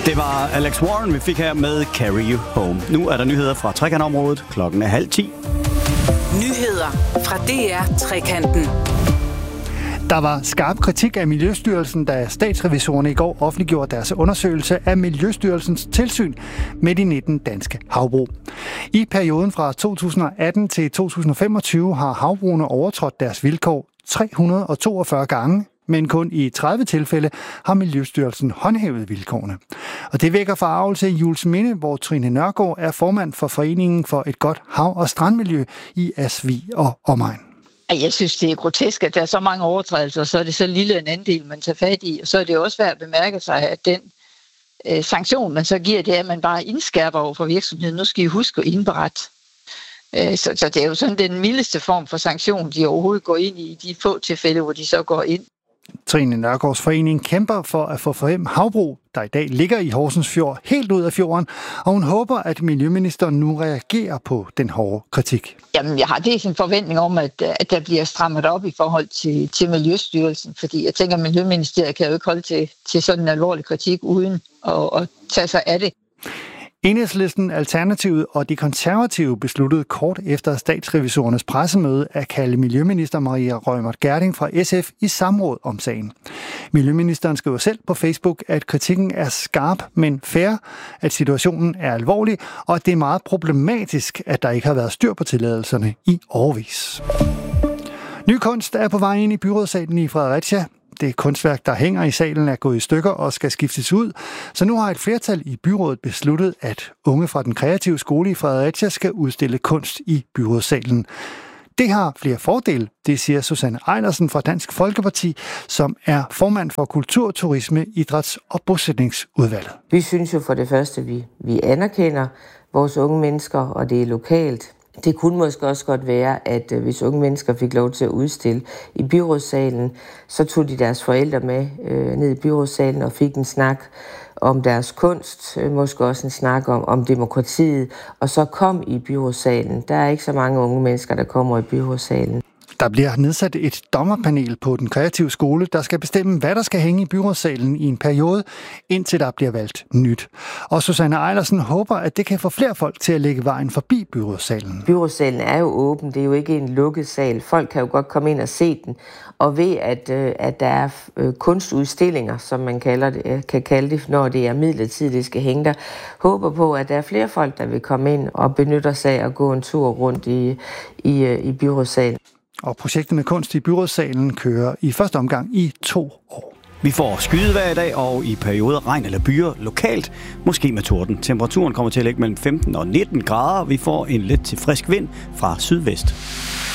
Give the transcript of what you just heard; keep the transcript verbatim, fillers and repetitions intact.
Det var Alex Warren, vi fik her med Carry You Home. Nu er der nyheder fra Trekantområdet. Klokken er halv ti. Nyheder fra D R Trekanten. Der var skarp kritik af Miljøstyrelsen, da statsrevisorerne i går offentliggjorde deres undersøgelse af Miljøstyrelsens tilsyn med de nitten danske havbrug. I perioden fra to tusind og atten til to tusind og femogtyve har havbrugene overtrådt deres vilkår tre hundrede og toogfyrre gange, men kun i tredive tilfælde har Miljøstyrelsen håndhævet vilkårene. Og det vækker forargelse i Juelsminde, hvor Trine Nørgaard er formand for Foreningen for et godt hav- og strandmiljø i Asvig og omegn. Jeg synes, det er grotesk, at der er så mange overtrædelser, så er det så lille en andel, man tager fat i. Og så er det også værd at bemærke sig, at den øh, sanktion, man så giver, det er, at man bare indskærper over for virksomheden. Nu skal I huske at indberette. Øh, så, så det er jo sådan den mildeste form for sanktion, de overhovedet går ind i, de få tilfælde, hvor de så går ind. Trine Nørgaards forening kæmper for at få fem havbrug, der i dag ligger i Horsens Fjord, helt ud af fjorden, og hun håber, at miljøministeren nu reagerer på den hårde kritik. Jamen, jeg har det en forventning om, at, at der bliver strammet op i forhold til, til Miljøstyrelsen, fordi jeg tænker, at Miljøministeriet kan jo ikke holde til, til sådan en alvorlig kritik uden at, at tage sig af det. Enhedslisten, Alternativet og de konservative besluttede kort efter statsrevisorernes pressemøde at kalde miljøminister Maria Reumert Gjerding fra S F i samråd om sagen. Miljøministeren skriver selv på Facebook, at kritikken er skarp, men fair, at situationen er alvorlig, og at det er meget problematisk, at der ikke har været styr på tilladelserne i årevis. Ny kunst er på vej ind i byrådssalen i Fredericia. Det kunstværk, der hænger i salen, er gået i stykker og skal skiftes ud. Så nu har et flertal i byrådet besluttet, at unge fra den kreative skole i Fredericia skal udstille kunst i byrådssalen. Det har flere fordele, det siger Susanne Eilersen fra Dansk Folkeparti, som er formand for Kultur, Turisme, Idræts- og Bosætningsudvalget. Vi synes jo for det første, at vi, vi anerkender vores unge mennesker, og det er lokalt. Det kunne måske også godt være, at hvis unge mennesker fik lov til at udstille i byrådssalen, så tog de deres forældre med øh, ned i byrådssalen og fik en snak om deres kunst, øh, måske også en snak om, om demokratiet, og så kom i byrådssalen. Der er ikke så mange unge mennesker, der kommer i byrådssalen. Der bliver nedsat et dommerpanel på den kreative skole, der skal bestemme, hvad der skal hænge i byrådssalen i en periode, indtil der bliver valgt nyt. Og Susanne Eilersen håber, at det kan få flere folk til at lægge vejen forbi byrådssalen. Byrådssalen er jo åben, det er jo ikke en lukket sal. Folk kan jo godt komme ind og se den, og ved at, at der er kunstudstillinger, som man kalder det, kan kalde det, når det er midlertidigt, det skal hænge der, håber på, at der er flere folk, der vil komme ind og benytte sig af at gå en tur rundt i, i, i byrådssalen. Og projektet med kunst i byrådssalen kører i første omgang i to år. Vi får skydevejr i dag, og i perioder regn eller byer lokalt, måske med torden. Temperaturen kommer til at ligge mellem femten og nitten grader. Vi får en lidt til frisk vind fra sydvest.